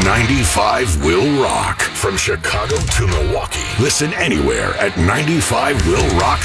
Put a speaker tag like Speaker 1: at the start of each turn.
Speaker 1: 95 Will Rock. From Chicago to Milwaukee. Listen anywhere at 95willrock.com.